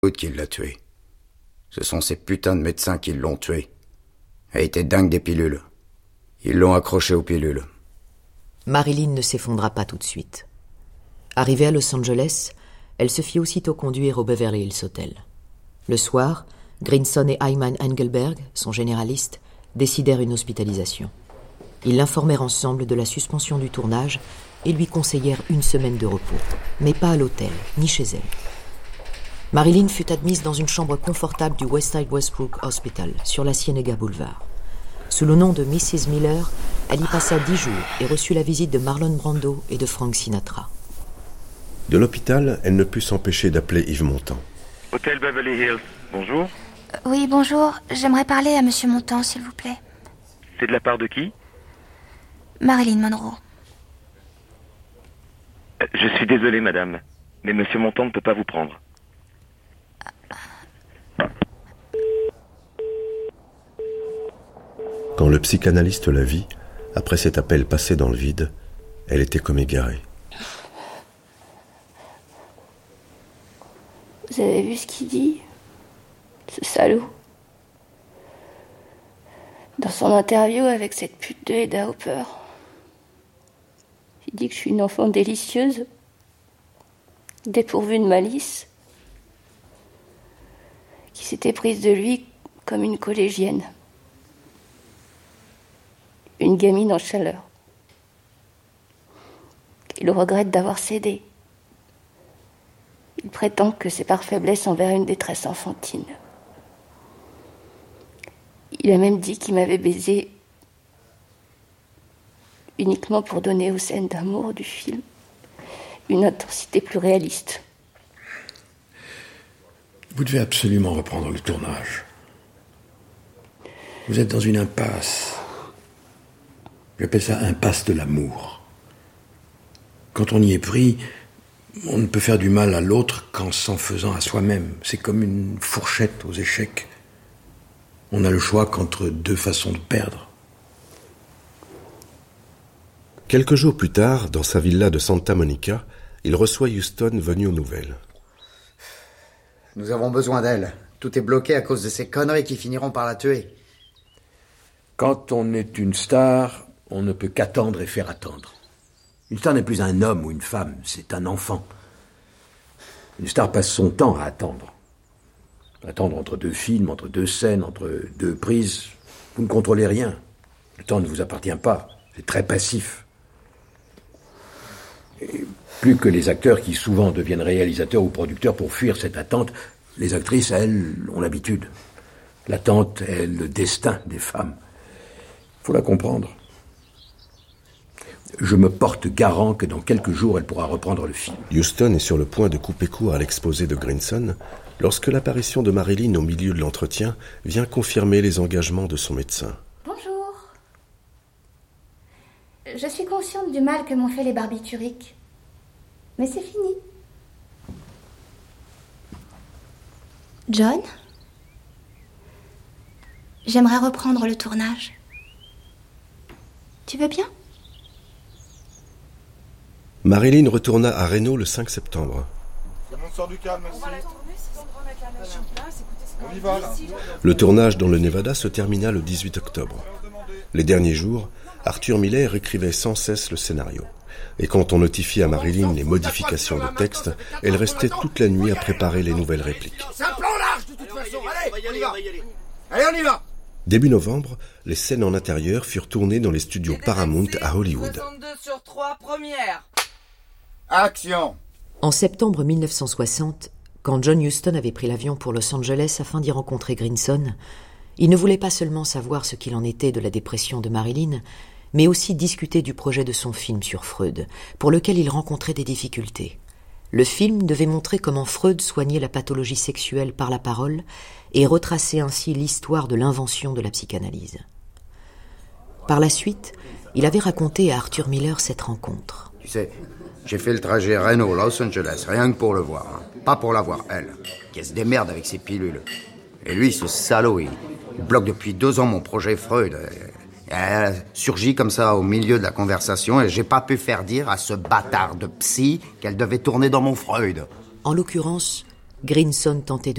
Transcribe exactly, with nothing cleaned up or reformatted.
qui l'a tué. Ce sont ces putains de médecins qui l'ont tué. Elle était dingue des pilules. Ils l'ont accroché aux pilules. Marilyn ne s'effondra pas tout de suite. Arrivée à Los Angeles, elle se fit aussitôt conduire au Beverly Hills Hotel. Le soir, Grinson et Ayman Engelberg, son généraliste, décidèrent une hospitalisation. Ils l'informèrent ensemble de la suspension du tournage et lui conseillèrent une semaine de repos, mais pas à l'hôtel, ni chez elle. Marilyn fut admise dans une chambre confortable du Westside Westbrook Hospital, sur la Cienega Boulevard. Sous le nom de missus Miller, elle y passa dix jours et reçut la visite de Marlon Brando et de Frank Sinatra. De l'hôpital, elle ne put s'empêcher d'appeler Yves Montand. Hôtel Beverly Hills, bonjour. Euh, oui, bonjour. J'aimerais parler à Monsieur Montand, s'il vous plaît. C'est de la part de qui? Marilyn Monroe. Euh, Je suis désolé, madame, mais Monsieur Montand ne peut pas vous prendre. Quand le psychanalyste la vit, après cet appel passé dans le vide, elle était comme égarée. Vous avez vu ce qu'il dit, ce salaud? Dans son interview avec cette pute de Hedda Hopper, il dit que je suis une enfant délicieuse, dépourvue de malice, qui s'était prise de lui comme une collégienne. Une gamine en chaleur. Il regrette d'avoir cédé. Il prétend que c'est par faiblesse envers une détresse enfantine. Il a même dit qu'il m'avait baisé uniquement pour donner aux scènes d'amour du film une intensité plus réaliste. Vous devez absolument reprendre le tournage. Vous êtes dans une impasse. J'appelle ça impasse de l'amour. Quand on y est pris, on ne peut faire du mal à l'autre qu'en s'en faisant à soi-même. C'est comme une fourchette aux échecs. On a le choix qu'entre deux façons de perdre. Quelques jours plus tard, dans sa villa de Santa Monica, il reçoit Huston venu aux nouvelles. Nous avons besoin d'elle. Tout est bloqué à cause de ces conneries qui finiront par la tuer. Quand on est une star, on ne peut qu'attendre et faire attendre. Une star n'est plus un homme ou une femme, c'est un enfant. Une star passe son temps à attendre. Attendre entre deux films, entre deux scènes, entre deux prises. Vous ne contrôlez rien. Le temps ne vous appartient pas. C'est très passif. Et plus que les acteurs qui souvent deviennent réalisateurs ou producteurs pour fuir cette attente, les actrices, elles, ont l'habitude. L'attente est le destin des femmes. Il faut la comprendre. Je me porte garant que dans quelques jours, elle pourra reprendre le film. Huston est sur le point de couper court à l'exposé de Grinson lorsque l'apparition de Marilyn au milieu de l'entretien vient confirmer les engagements de son médecin. Bonjour. Je suis consciente du mal que m'ont fait les barbituriques. Mais c'est fini. John? J'aimerais reprendre le tournage. Tu veux bien? Marilyn retourna à Reno le cinq septembre. Le tournage dans le Nevada se termina le dix-huit octobre. Les derniers jours, Arthur Miller écrivait sans cesse le scénario. Et quand on notifiait à Marilyn les modifications de texte, elle restait toute la nuit à préparer les nouvelles répliques. C'est un plan large de toute façon. Allez, on y va. Allez, on y va. Début novembre, les scènes en intérieur furent tournées dans les studios Paramount à Hollywood. soixante-deux sur trois premières. Action! En septembre mille neuf cent soixante, quand John Huston avait pris l'avion pour Los Angeles afin d'y rencontrer Grinson, il ne voulait pas seulement savoir ce qu'il en était de la dépression de Marilyn, mais aussi discuter du projet de son film sur Freud, pour lequel il rencontrait des difficultés. Le film devait montrer comment Freud soignait la pathologie sexuelle par la parole et retracer ainsi l'histoire de l'invention de la psychanalyse. Par la suite, il avait raconté à Arthur Miller cette rencontre. Tu sais, j'ai fait le trajet Reno-Los Angeles, rien que pour le voir. Hein. Pas pour la voir, elle, qui se démerde avec ses pilules. Et lui, ce salaud, il, il bloque depuis deux ans mon projet Freud. Elle surgit comme ça au milieu de la conversation et j'ai pas pu faire dire à ce bâtard de psy qu'elle devait tourner dans mon Freud. En l'occurrence, Grinson tentait de